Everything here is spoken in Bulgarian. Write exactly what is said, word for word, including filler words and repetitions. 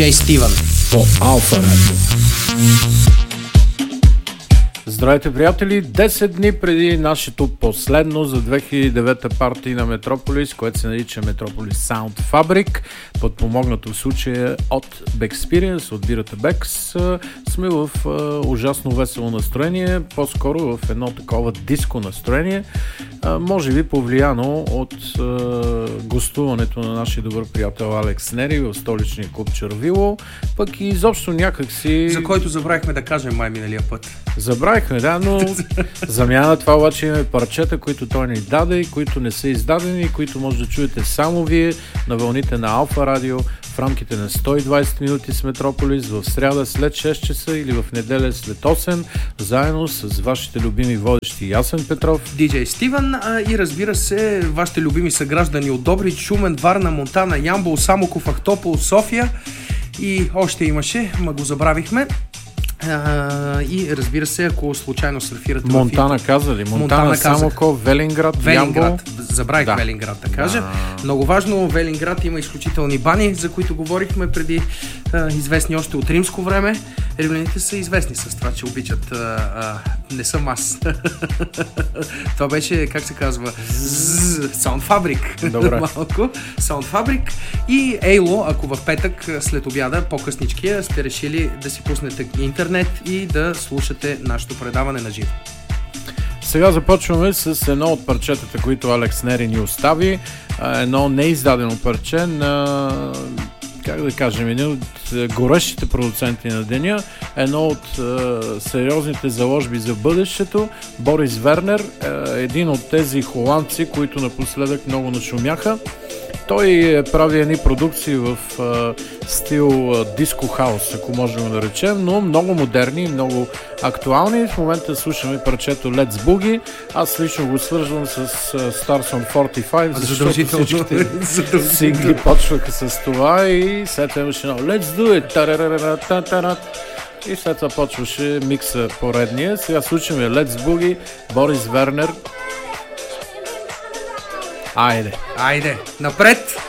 диджей Стивън по Алфа Радио. Здравейте, приятели! десет дни преди нашето последно за две хиляди и девета парти на Метрополис, което се нарича Метрополис Sound Fabric, подпомогнато в случая от Bexperience, от бирата Bex, сме в uh, ужасно весело настроение, по-скоро в едно такова диско настроение, uh, може би повлияно от uh, гостуването на нашия добър приятел Алекс Нери в столичния клуб Червило, пък и изобщо някакси... За който забравихме да кажем май миналия път. Забравихме, да, но замяна на това обаче имаме парчета, които той ни даде и които не са издадени, които може да чуете само вие на вълните на Алфа Радио в рамките на сто и двайсет минути с Метрополис в сряда след шест часа или в неделя след осем, заедно с вашите любими водещи Ясен Петров, диджей Стивън а, и разбира се вашите любими съграждани от Добрич, Шумен, Варна, Монтана, Ямбол, Самоков, Ахтопол, София и още имаше, ма го забравихме. Uh, и разбира се, ако случайно сърфирате Монтана, каза ли? Монтана, Монтана Самоков, Велинград, Велинград. Ямбол. Забравих да. Велинград да кажа. Да. Много важно, Велинград има изключителни бани, за които говорихме преди, uh, известни още от римско време. Римляните са известни с това, че обичат uh, uh, не съм аз. Това беше, как се казва, Sound Fabric. Добре. Малко. Sound Fabric и Ейло, ако в петък след обяда, по-късничкия, сте решили да си пуснете интернет и да слушате нашето предаване на живо. Сега започваме с едно от парчетата, които Алекс Нери ни остави. Едно неиздадено парче на, как да кажем, един от горещите продуценти на деня, едно от е, сериозните заложби за бъдещето, Борис Вернер, е, един от тези холандци, които напоследък много нашумяха. Той прави едни продукции в а, стил а, диско хаус, ако можем да наречем, но много модерни, много актуални. В момента слушаме парчето Let's Boogie. Аз лично го свързвам с а, Stars on форти и пет, защото всичките сингли почваха с това и след това имаше едно Let's Do It! И след това почваше микса поредния. Сега слушаме Let's Boogie, Борис Вернер. Айде! Айде! Напред!